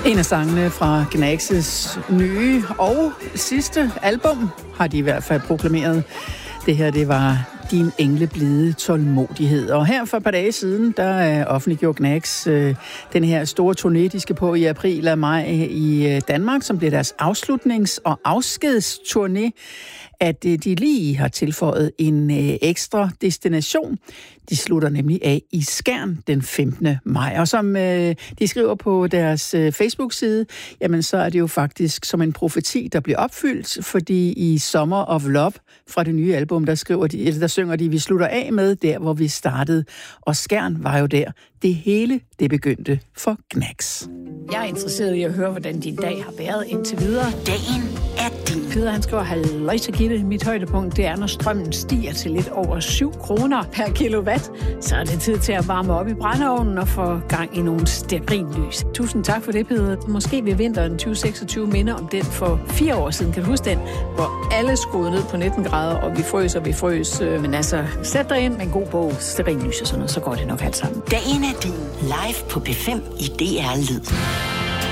En af sangene fra Gnags' nye og sidste album har de i hvert fald proklameret. Det her, det var Din engleblide tålmodighed. Og her for et par dage siden, der offentliggjorde Gnags den her store turné, de skal på i april og maj i Danmark, som bliver deres afslutnings- og afskedsturné, at de lige har tilføjet en ekstra destination. De slutter nemlig af i Skjern den 15. maj. Og som de skriver på deres Facebook-side, jamen så er det jo faktisk som en profeti, der bliver opfyldt, fordi i Summer of Love fra det nye album, der synger de, vi slutter af med der, hvor vi startede. Og Skjern var jo der. Det hele, det begyndte for Gnags. Jeg er interesseret i at høre, hvordan din dag har været indtil videre. Dagen er din. Peder, han skriver, halløj så Gitte. Mit højdepunkt, det er, når strømmen stiger til lidt over 7 kroner per kilowatt. Så er det tid til at varme op i brændeovnen og få gang i nogle stearinlys. Tusind tak for det, Peder. Måske vil vinteren 2026 minde om den for 4 år siden. Kan du huske den? Hvor alle skruede ned på 19 grader, og vi frøs. Men altså, sæt dig ind med en god bog, stearinlys og sådan noget, så går det nok alt sammen. Dagen er din. Live på P5 i DR Lyd.